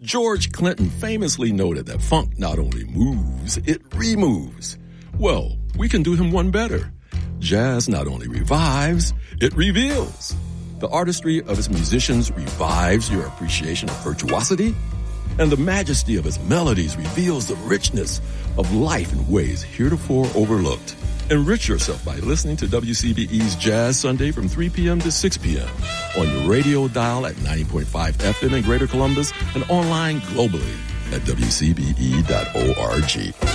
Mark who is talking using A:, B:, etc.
A: George Clinton famously noted that funk not only moves, it removes. Well, we can do him one better. Jazz not only revives, it reveals. The artistry of its musicians revives your appreciation of virtuosity, and the majesty of its melodies reveals the richness of life in ways heretofore overlooked. Enrich yourself by listening to WCBE's Jazz Sunday from 3 p.m. to 6 p.m. on your radio dial at 90.5 FM in Greater Columbus and online globally at WCBE.org.